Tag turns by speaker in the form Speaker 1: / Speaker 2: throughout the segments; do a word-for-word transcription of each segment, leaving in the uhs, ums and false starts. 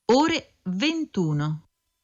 Speaker 1: ore ventuno.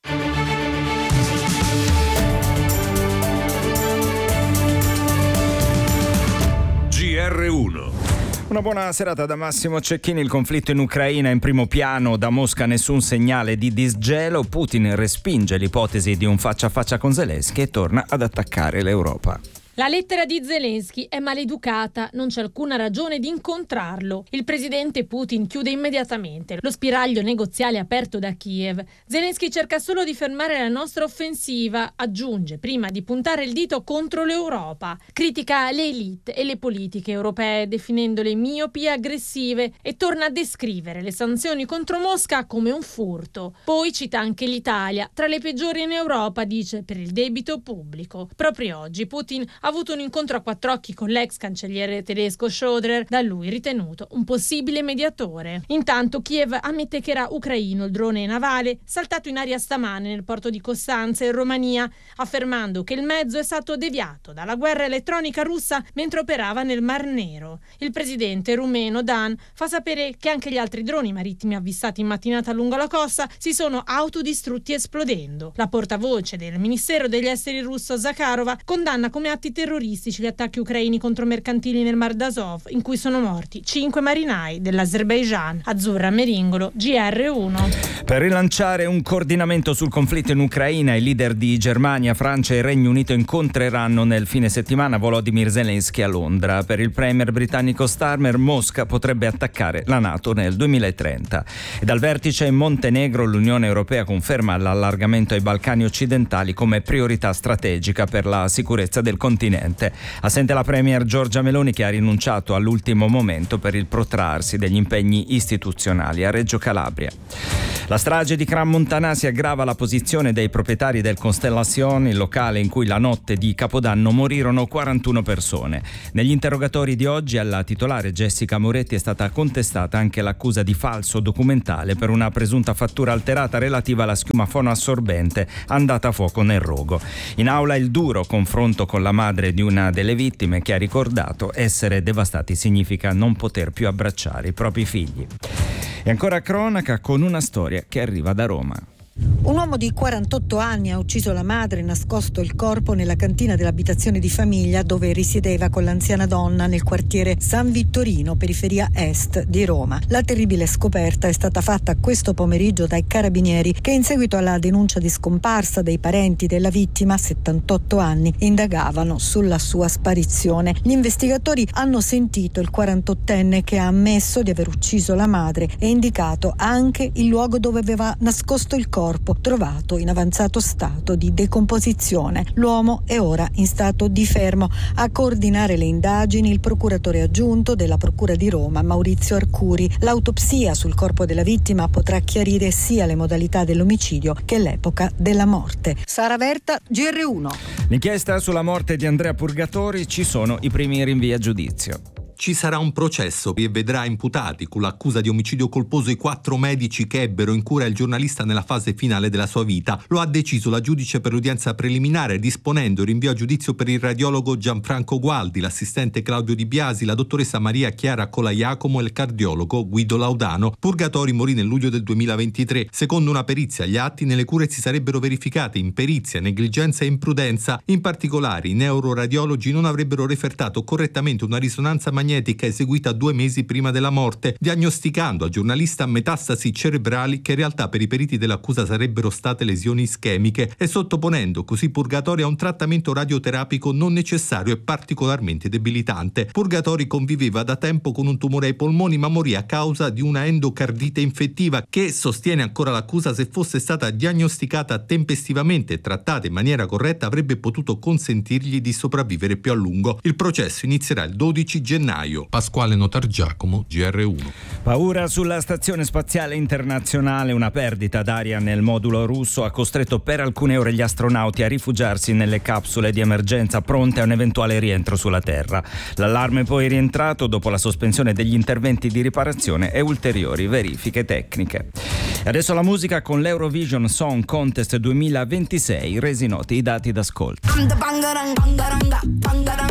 Speaker 2: G R uno.
Speaker 3: Una buona serata da Massimo Cecchini. Il conflitto in Ucraina in primo piano, da Mosca nessun segnale di disgelo. Putin respinge l'ipotesi di un faccia a faccia con Zelensky e torna ad attaccare l'Europa.
Speaker 4: La lettera di Zelensky è maleducata, non c'è alcuna ragione di incontrarlo. Il presidente Putin chiude immediatamente lo spiraglio negoziale aperto da Kiev. Zelensky cerca solo di fermare la nostra offensiva, aggiunge, prima di puntare il dito contro l'Europa. Critica le elite e le politiche europee, definendole miopi e aggressive, e torna a descrivere le sanzioni contro Mosca come un furto. Poi cita anche l'Italia, tra le peggiori in Europa, dice, per il debito pubblico. Proprio oggi Putin ha avuto un incontro a quattro occhi con l'ex cancelliere tedesco Schröder, da lui ritenuto un possibile mediatore. Intanto Kiev ammette che era ucraino il drone navale saltato in aria stamane nel porto di Costanza in Romania, affermando che il mezzo è stato deviato dalla guerra elettronica russa mentre operava nel Mar Nero. Il presidente rumeno Dan fa sapere che anche gli altri droni marittimi avvistati in mattinata lungo la costa si sono autodistrutti esplodendo. La portavoce del Ministero degli Esteri russo Zakharova condanna come atti terroristici gli attacchi ucraini contro mercantili nel Mar d'Azov, in cui sono morti cinque marinai dell'Azerbaigian. Azzurra Meringolo, G R uno.
Speaker 3: Per rilanciare un coordinamento sul conflitto in Ucraina, i leader di Germania, Francia e Regno Unito incontreranno nel fine settimana Volodymyr Zelensky a Londra. Per il premier britannico Starmer, Mosca potrebbe attaccare la NATO nel duemilatrenta. E dal vertice in Montenegro l'Unione Europea conferma l'allargamento ai Balcani occidentali come priorità strategica per la sicurezza del continente. Assente la premier Giorgia Meloni, che ha rinunciato all'ultimo momento per il protrarsi degli impegni istituzionali a Reggio Calabria. La strage di Crans-Montana aggrava la posizione dei proprietari del Constellation, il locale in cui la notte di Capodanno morirono quarantuno persone. Negli interrogatori di oggi alla titolare Jessica Moretti è stata contestata anche l'accusa di falso documentale per una presunta fattura alterata relativa alla schiuma fonoassorbente andata a fuoco nel rogo. In aula il duro confronto con la madre di una delle vittime, che ha ricordato: essere devastati significa non poter più abbracciare i propri figli. E ancora cronaca con una storia che arriva da Roma.
Speaker 5: Un uomo di quarantotto anni ha ucciso la madre e nascosto il corpo nella cantina dell'abitazione di famiglia dove risiedeva con l'anziana donna nel quartiere San Vittorino, periferia est di Roma. La terribile scoperta è stata fatta questo pomeriggio dai carabinieri, che in seguito alla denuncia di scomparsa dei parenti della vittima, settantotto anni, indagavano sulla sua sparizione. Gli investigatori hanno sentito il quarantottenne, che ha ammesso di aver ucciso la madre e indicato anche il luogo dove aveva nascosto il corpo, trovato in avanzato stato di decomposizione. L'uomo è ora in stato di fermo. A coordinare le indagini il procuratore aggiunto della Procura di Roma, Maurizio Arcuri. L'autopsia sul corpo della vittima potrà chiarire sia le modalità dell'omicidio che l'epoca della morte. Sara Verta, G R uno.
Speaker 3: L'inchiesta sulla morte di Andrea Purgatori, ci sono i primi rinvii a giudizio.
Speaker 6: Ci sarà un processo che vedrà imputati con l'accusa di omicidio colposo i quattro medici che ebbero in cura il giornalista nella fase finale della sua vita. Lo ha deciso la giudice per l'udienza preliminare, disponendo il rinvio a giudizio per il radiologo Gianfranco Gualdi, l'assistente Claudio Di Biasi, la dottoressa Maria Chiara Colaiacomo e il cardiologo Guido Laudano. Purgatori morì nel luglio del duemilaventitré. Secondo una perizia agli atti, nelle cure si sarebbero verificate imperizia, negligenza e imprudenza. In particolare, i neuroradiologi non avrebbero refertato correttamente una risonanza magnetica eseguita due mesi prima della morte, diagnosticando al giornalista metastasi cerebrali che in realtà per i periti dell'accusa sarebbero state lesioni ischemiche, e sottoponendo così Purgatori a un trattamento radioterapico non necessario e particolarmente debilitante. Purgatori conviveva da tempo con un tumore ai polmoni, ma morì a causa di una endocardite infettiva che, sostiene ancora l'accusa, se fosse stata diagnosticata tempestivamente e trattata in maniera corretta avrebbe potuto consentirgli di sopravvivere più a lungo. Il processo inizierà il dodici gennaio. Pasquale Notargiacomo, G R uno.
Speaker 3: Paura sulla stazione spaziale internazionale. Una perdita d'aria nel modulo russo ha costretto per alcune ore gli astronauti a rifugiarsi nelle capsule di emergenza pronte a un eventuale rientro sulla Terra. L'allarme è poi rientrato dopo la sospensione degli interventi di riparazione e ulteriori verifiche tecniche. E adesso la musica con l'Eurovision Song Contest duemilaventisei, resi noti i dati d'ascolto.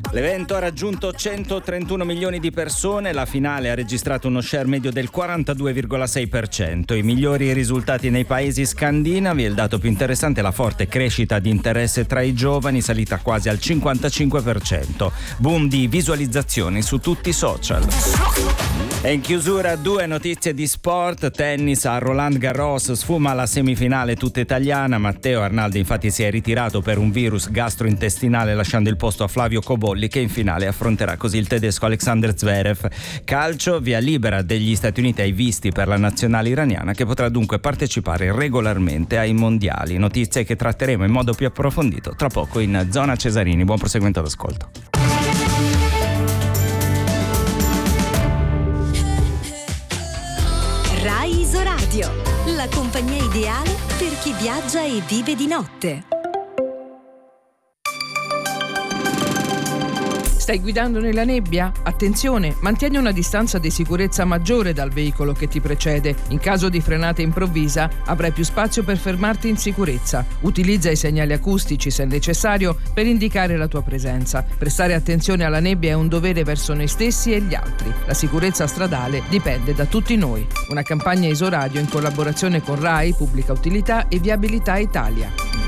Speaker 3: L'evento ha raggiunto centotrentuno milioni di persone, la finale ha registrato uno share medio del quarantadue virgola sei per cento. I migliori risultati nei paesi scandinavi e il dato più interessante è la forte crescita di interesse tra i giovani, salita quasi al cinquantacinque per cento. Boom di visualizzazioni su tutti i social. E in chiusura due notizie di sport. Tennis a Roland Garros, sfuma la semifinale tutta italiana. Matteo Arnaldi infatti si è ritirato per un virus gastrointestinale, lasciando il posto a Flavio Cobolli, che in finale affronterà così il tedesco Alexander Zverev. Calcio, via libera degli Stati Uniti ai visti per la nazionale iraniana, che potrà dunque partecipare regolarmente ai mondiali. Notizie che tratteremo in modo più approfondito tra poco in Zona Cesarini. Buon proseguimento d'ascolto.
Speaker 7: Rai Isoradio, la compagnia ideale per chi viaggia e vive di notte.
Speaker 8: Stai guidando nella nebbia? Attenzione, mantieni una distanza di sicurezza maggiore dal veicolo che ti precede. In caso di frenata improvvisa avrai più spazio per fermarti in sicurezza. Utilizza i segnali acustici se necessario per indicare la tua presenza. Prestare attenzione alla nebbia è un dovere verso noi stessi e gli altri. La sicurezza stradale dipende da tutti noi. Una campagna Isoradio in collaborazione con Rai, Pubblica Utilità e Viabilità Italia.